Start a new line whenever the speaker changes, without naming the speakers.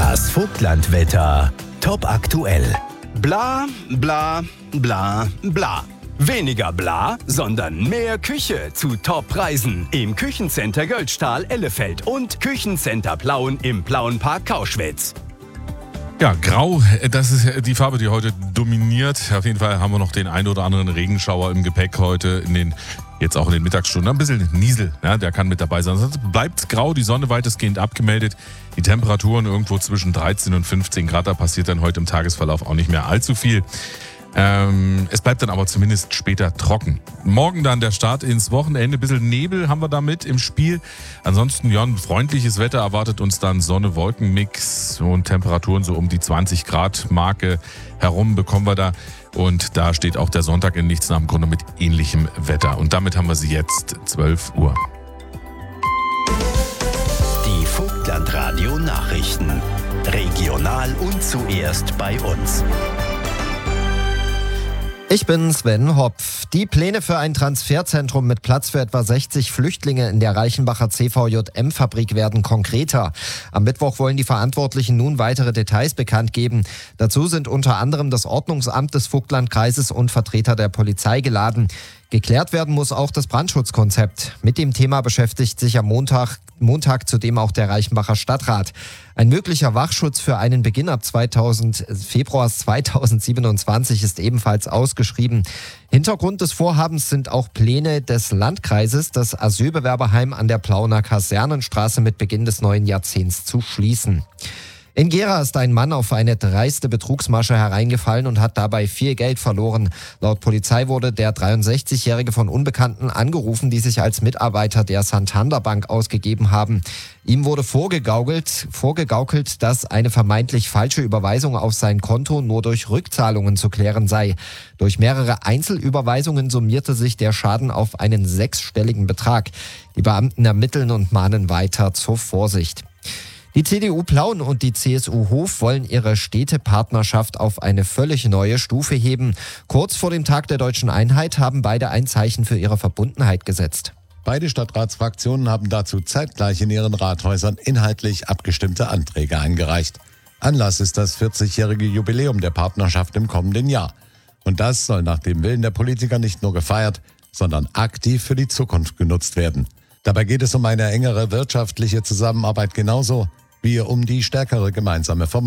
Das Vogtlandwetter. Top aktuell.
Bla, bla, bla, bla. Weniger bla, sondern mehr Küche zu Top-Preisen im Küchencenter Göldstahl Ellefeld und Küchencenter Plauen im Plauenpark Kauschwitz.
Ja, grau, das ist die Farbe, die heute dominiert. Auf jeden Fall haben wir noch den ein oder anderen Regenschauer im Gepäck heute, jetzt auch in den Mittagsstunden. Ein bisschen Niesel, ja, der kann mit dabei sein. Sonst bleibt grau, die Sonne weitestgehend abgemeldet. Die Temperaturen irgendwo zwischen 13 und 15 Grad, da passiert dann heute im Tagesverlauf auch nicht mehr allzu viel. Es bleibt dann aber zumindest später trocken. Morgen dann der Start ins Wochenende. Ein bisschen Nebel haben wir damit im Spiel. Ansonsten, ja, ein freundliches Wetter erwartet uns dann. Sonne-Wolken-Mix und Temperaturen so um die 20 Grad Marke herum bekommen wir da. Und da steht auch der Sonntag in nichts nach dem Grunde mit ähnlichem Wetter. Und damit haben wir sie jetzt 12 Uhr.
Die Vogtlandradio Nachrichten. Regional und zuerst bei uns.
Ich bin Sven Hopf. Die Pläne für ein Transferzentrum mit Platz für etwa 60 Flüchtlinge in der Reichenbacher CVJM-Fabrik werden konkreter. Am Mittwoch wollen die Verantwortlichen nun weitere Details bekannt geben. Dazu sind unter anderem das Ordnungsamt des Vogtlandkreises und Vertreter der Polizei geladen. Geklärt werden muss auch das Brandschutzkonzept. Mit dem Thema beschäftigt sich am Montag zudem auch der Reichenbacher Stadtrat. Ein möglicher Wachschutz für einen Beginn ab Februar 2027 ist ebenfalls ausgeschrieben. Hintergrund des Vorhabens sind auch Pläne des Landkreises, das Asylbewerberheim an der Plauener Kasernenstraße mit Beginn des neuen Jahrzehnts zu schließen. In Gera ist ein Mann auf eine dreiste Betrugsmasche hereingefallen und hat dabei viel Geld verloren. Laut Polizei wurde der 63-Jährige von Unbekannten angerufen, die sich als Mitarbeiter der Santander Bank ausgegeben haben. Ihm wurde vorgegaukelt, dass eine vermeintlich falsche Überweisung auf sein Konto nur durch Rückzahlungen zu klären sei. Durch mehrere Einzelüberweisungen summierte sich der Schaden auf einen 6-stelligen Betrag. Die Beamten ermitteln und mahnen weiter zur Vorsicht. Die CDU Plauen und die CSU Hof wollen ihre Städtepartnerschaft auf eine völlig neue Stufe heben. Kurz vor dem Tag der Deutschen Einheit haben beide ein Zeichen für ihre Verbundenheit gesetzt.
Beide Stadtratsfraktionen haben dazu zeitgleich in ihren Rathäusern inhaltlich abgestimmte Anträge eingereicht. Anlass ist das 40-jährige Jubiläum der Partnerschaft im kommenden Jahr. Und das soll nach dem Willen der Politiker nicht nur gefeiert, sondern aktiv für die Zukunft genutzt werden. Dabei geht es um eine engere wirtschaftliche Zusammenarbeit genauso wie um die stärkere gemeinsame Vermarktung.